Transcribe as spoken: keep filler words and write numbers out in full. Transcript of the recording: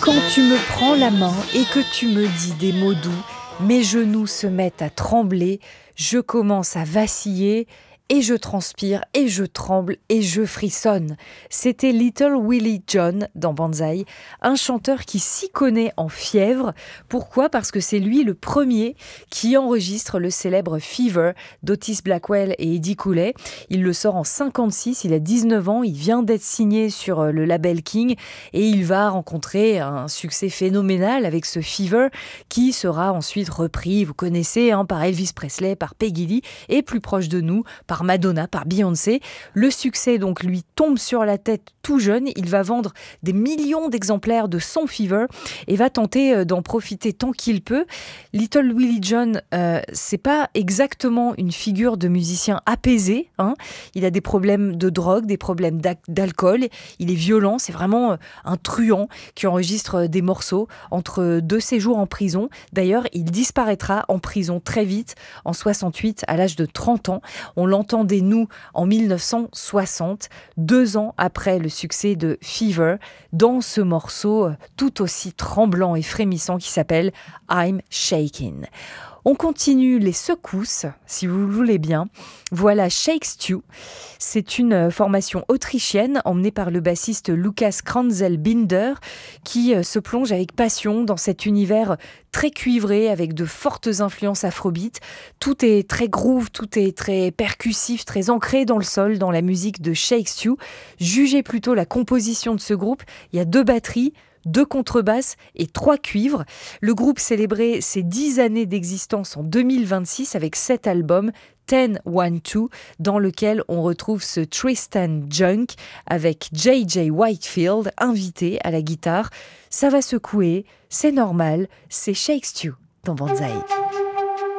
Quand tu me prends la main et que tu me dis des mots doux, mes genoux se mettent à trembler, je commence à vaciller et je transpire et je tremble et je frissonne. C'était Little Willie John dans Banzai, un chanteur qui s'y connaît en fièvre. Pourquoi ? Parce que c'est lui le premier qui enregistre le célèbre Fever d'Otis Blackwell et Eddie Cooley. Il le sort en cinquante-six, il a dix-neuf ans, il vient d'être signé sur le label King et il va rencontrer un succès phénoménal avec ce Fever qui sera ensuite repris, vous connaissez, hein, par Elvis Presley, par Peggy Lee et plus proche de nous, par Madonna, par Beyoncé. Le succès donc lui tombe sur la tête tout jeune. Il va vendre des millions d'exemplaires de son Fever et va tenter d'en profiter tant qu'il peut. Little Willie John, euh, c'est pas exactement une figure de musicien apaisé, hein. Il a des problèmes de drogue, des problèmes d'alcool. Il est violent. C'est vraiment un truand qui enregistre des morceaux entre deux séjours en prison. D'ailleurs, il disparaîtra en prison très vite en soixante-huit à l'âge de trente ans. On l'entendez-nous en mille neuf cent soixante, deux ans après le succès de Fever, dans ce morceau tout aussi tremblant et frémissant qui s'appelle I'm Shaking. On continue les secousses, si vous le voulez bien. Voilà Shake Stew. C'est une formation autrichienne emmenée par le bassiste Lukas Kranzel-Binder qui se plonge avec passion dans cet univers très cuivré avec de fortes influences afrobeat. Tout est très groove, tout est très percussif, très ancré dans le sol, dans la musique de Shake Stew. Jugez plutôt la composition de ce groupe. Il y a deux batteries, deux contrebasses et trois cuivres. Le groupe célébrait ses dix années d'existence en deux mille vingt-six avec cet album dix one two dans lequel on retrouve ce Tristan Junk avec J J Whitefield invité à la guitare. Ça va secouer, c'est normal, c'est Shake Stew dans Banzai.